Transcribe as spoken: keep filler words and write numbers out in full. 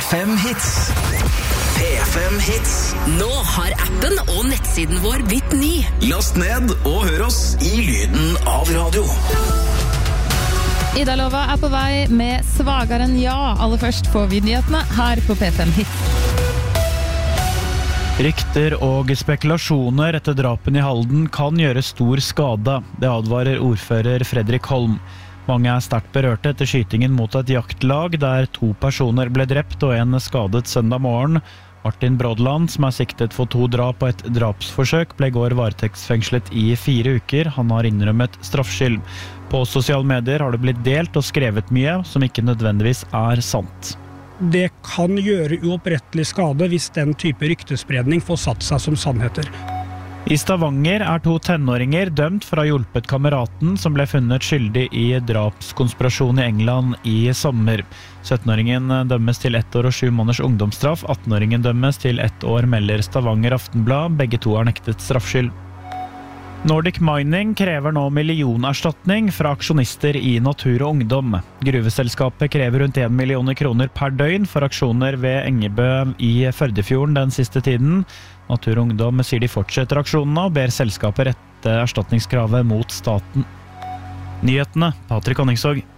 fem Hits. P fem Hits. Nå har appen og nettsiden vår blitt ny. Last ned og hør oss i lyden av radio. Ida Lova er på vei med Svagere enn ja. Aller først får vi nyhetene her på P fem Hits. Rykter og spekulasjoner etter drapen i Halden kan gjøre stor skade. Det advarer ordfører Fredrik Holm. Mange er sterkt berørte etter skytingen mot et jaktlag, der to personer ble drept og en skadet søndag morgen. Martin Brodland, som er siktet for to drap og et drapsforsøk, ble i går varetektsfengslet i fire uker. Han har innrømmet straffskyld. På sosiale medier har det blitt delt og skrevet mye som ikke nødvendigvis er sant. Det kan gjøre uopprettelig skade hvis den type ryktespredning får satt seg som sannheter. I Stavanger er to tenåringer dømt for å ha hjulpet kameraten som ble funnet skyldig i drapskonspirasjon i England i sommer. syttenåringen dømmes til ett år og sju måneders ungdomsstraff. attenåringen dømmes til ett år, melder Stavanger Aftenblad. Begge to har nektet straffskyld. Nordic Mining krever nå millionerstatning fra aksjonister i Natur og Ungdom. Gruveselskapet krever rundt en million kroner per døgn for aksjoner ved Engebø i Førdefjorden den siste tiden. Natur og Ungdom sier de fortsetter aksjonene og ber selskapet rette erstatningskravet mot staten. Nyhetene, Patrik Honningsvåg.